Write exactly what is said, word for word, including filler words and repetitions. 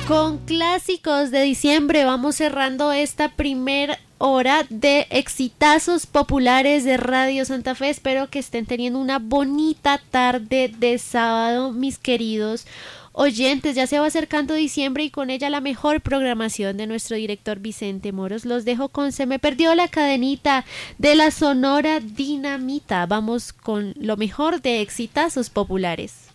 Con clásicos de diciembre vamos cerrando esta primera hora de exitazos populares de Radio Santa Fe. Espero que estén teniendo una bonita tarde de sábado, mis queridos oyentes. Ya se va acercando diciembre y con ella la mejor programación de nuestro director Vicente Moros. Los dejo con Se me perdió la cadenita de la Sonora Dinamita. Vamos con lo mejor de exitazos populares.